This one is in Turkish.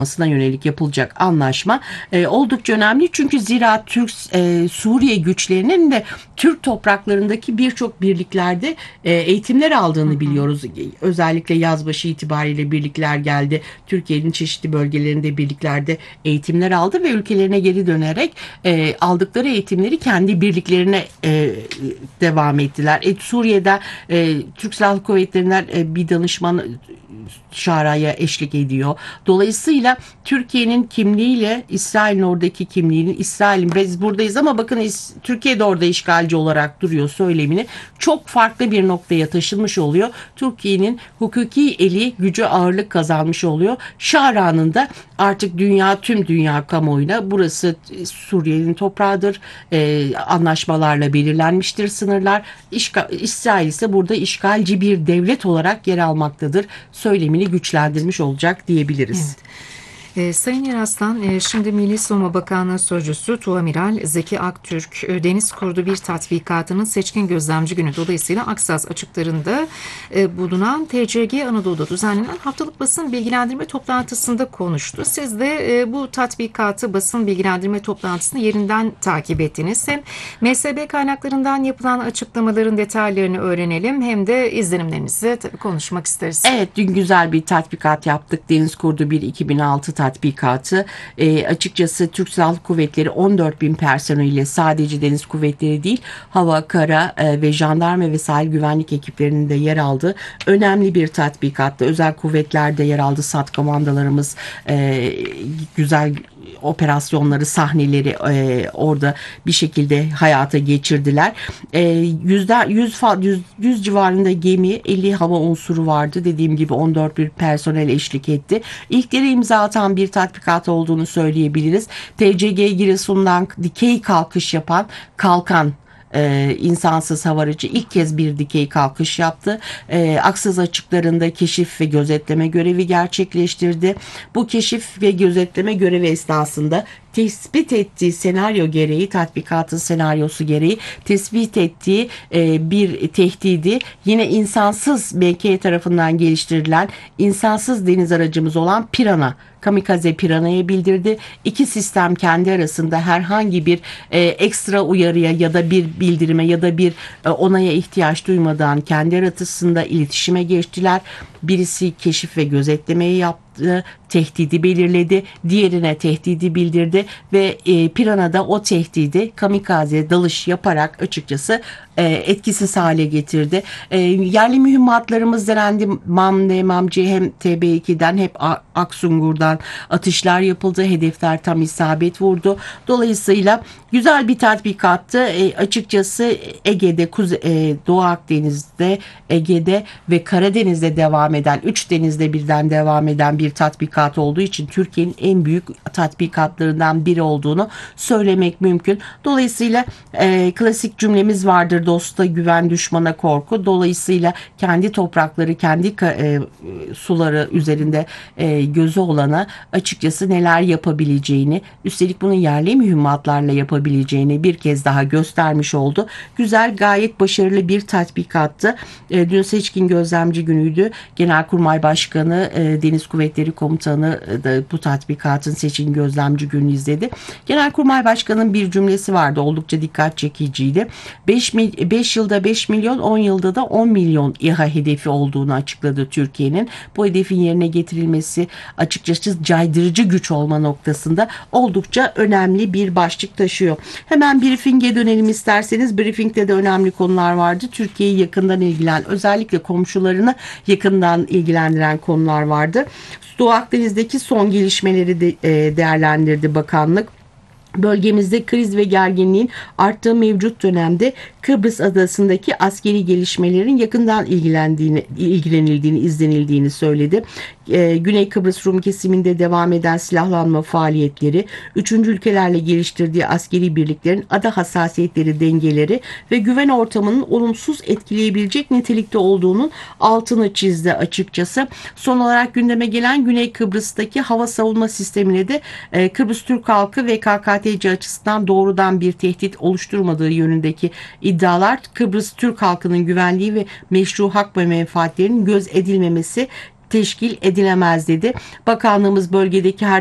yönelik yapılacak anlaşma oldukça önemli. Çünkü zira Suriye güçlerinin de Türk topraklarındaki birçok birliklerde eğitimler aldığını biliyoruz. Özellikle yazbaşı itibariyle birlikler geldi. Türkiye'nin çeşitli bölgelerinde birliklerde eğitimler aldı ve ülkelerine geri dönerek aldıkları eğitimleri kendi birliklerine devam ettiler. Suriye'de Türk Silahlı Kuvvetleri'nden bir danışman Şara'ya eşlik ediyor. Dolayısıyla Türkiye'nin kimliğiyle İsrail'in oradaki kimliğinin, İsrail'in biz buradayız ama bakın Türkiye de orada işgalci olarak duruyor söylemini çok farklı bir noktaya taşınmış oluyor. Türkiye'nin hukuki eli gücü ağırlık kazanmış oluyor. Şara'nın da artık tüm dünya kamuoyuna burası Suriye'nin toprağıdır. Anlaşmalarla belirlenmiştir sınırlar. İsrail ise burada işgalci bir devlet olarak yer almaktadır. Söylemini güçlendirmiş olacak diyebiliriz. Evet. Sayın Yeraslan, şimdi Milli Savunma Bakanlığı Sözcüsü Tuamiral Zeki Aktürk, Deniz Kurdu bir tatbikatının seçkin gözlemci günü dolayısıyla Aksaz açıklarında bulunan TCG Anadolu'da düzenlenen haftalık basın bilgilendirme toplantısında konuştu. Siz de bu tatbikatı, basın bilgilendirme toplantısını yerinden takip ettiniz. Hem MSB kaynaklarından yapılan açıklamaların detaylarını öğrenelim hem de izlenimlerinizi tabii konuşmak isteriz. Evet, dün güzel bir tatbikat yaptık. Deniz Kurdu 1 2006 tatbikatı. Açıkçası Türk Silahlı Kuvvetleri 14 bin personeliyle sadece Deniz Kuvvetleri değil, hava, kara ve jandarma ve sahil güvenlik ekiplerinin de yer aldığı önemli bir tatbikattı. Özel kuvvetlerde yer aldı. SAT komandolarımız güzel operasyonları, sahneleri orada bir şekilde hayata geçirdiler. 100 civarında gemi, 50 hava unsuru vardı. Dediğim gibi 14 bir personel eşlik etti. İlkleri imza atan bir tatbikat olduğunu söyleyebiliriz. TCG Giresun'dan dikey kalkış yapan Kalkan insansız hava aracı ilk kez bir dikey kalkış yaptı. Aksaz açıklarında keşif ve gözetleme görevi gerçekleştirdi. Bu keşif ve gözetleme görevi esnasında tespit ettiği senaryo gereği, tatbikatın senaryosu gereği tespit ettiği bir tehdidi yine insansız BK tarafından geliştirilen insansız deniz aracımız olan Pirana, Kamikaze Pirana'ya bildirdi. İki sistem kendi arasında herhangi bir ekstra uyarıya ya da bir bildirime ya da bir onaya ihtiyaç duymadan kendi arasında iletişime geçtiler. Birisi keşif ve gözetlemeyi yaptı, tehdidi belirledi, diğerine tehdidi bildirdi ve Pirana da o tehdidi kamikaze dalış yaparak açıkçası etkisiz hale getirdi. Yerli mühimmatlarımız denendi. MAM, MAMC hem TB2'den hep Aksungur'dan atışlar yapıldı. Hedefler tam isabet vurdu. Dolayısıyla güzel bir tatbikattı. Açıkçası Ege'de, Doğu Akdeniz'de, Ege'de ve Karadeniz'de devam eden, 3 denizde birden devam eden bir tatbikat olduğu için Türkiye'nin en büyük tatbikatlarından biri olduğunu söylemek mümkün. Dolayısıyla klasik cümlemiz vardır: dosta güven, düşmana korku. Dolayısıyla kendi toprakları, kendi suları üzerinde gözü olana açıkçası neler yapabileceğini, üstelik bunu yerli mühimmatlarla yapabileceğini bir kez daha göstermiş oldu. Güzel, gayet başarılı bir tatbikattı. Dün seçkin gözlemci günüydü. Genelkurmay Başkanı, Deniz Kuvvetleri Komutanı da bu tatbikatın seçkin gözlemci gününü izledi. Genelkurmay Başkanı'nın bir cümlesi vardı. Oldukça dikkat çekiciydi. 5 yılda 5 milyon, 10 yılda da 10 milyon İHA hedefi olduğunu açıkladı Türkiye'nin. Bu hedefin yerine getirilmesi açıkçası caydırıcı güç olma noktasında oldukça önemli bir başlık taşıyor. Hemen briefing'e dönelim isterseniz. Briefing'de de önemli konular vardı. Türkiye'yi yakından özellikle komşularını yakından ilgilendiren konular vardı. Doğu Akdeniz'deki son gelişmeleri de değerlendirdi bakanlık. Bölgemizde kriz ve gerginliğin arttığı mevcut dönemde Kıbrıs Adası'ndaki askeri gelişmelerin yakından ilgilenildiğini, izlenildiğini söyledi. Güney Kıbrıs Rum kesiminde devam eden silahlanma faaliyetleri, üçüncü ülkelerle geliştirdiği askeri birliklerin ada hassasiyetleri, dengeleri ve güven ortamının olumsuz etkileyebilecek nitelikte olduğunun altını çizdi açıkçası. Son olarak gündeme gelen Güney Kıbrıs'taki hava savunma sistemine de Kıbrıs Türk halkı ve KKTC açısından doğrudan bir tehdit oluşturmadığı yönündeki iddialar, Kıbrıs Türk halkının güvenliği ve meşru hak ve menfaatlerinin göz edilmemesi teşkil edilemez dedi. Bakanlığımız bölgedeki her